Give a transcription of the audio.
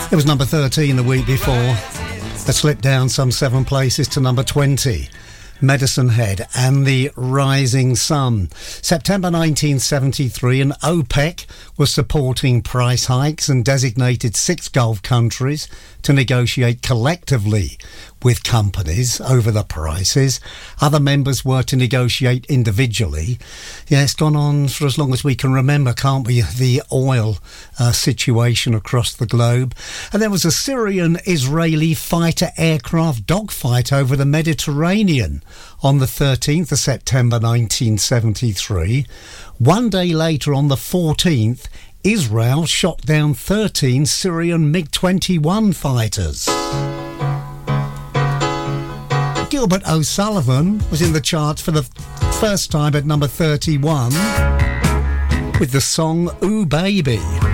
It was number 13 the week before. It slipped down some 7 places to number 20. Medicine Head and the Rising Sun. September 1973, and OPEC was supporting price hikes and designated 6 Gulf countries to negotiate collectively with companies over the prices. Other members were to negotiate individually. Yeah, it's gone on for as long as we can remember, can't we? The oil situation across the globe. And there was a Syrian-Israeli fighter aircraft dogfight over the Mediterranean on the 13th of September 1973. One day later, on the 14th, Israel shot down 13 Syrian MiG-21 fighters. Gilbert O'Sullivan was in the charts for the first time at number 31 with the song Ooh Baby.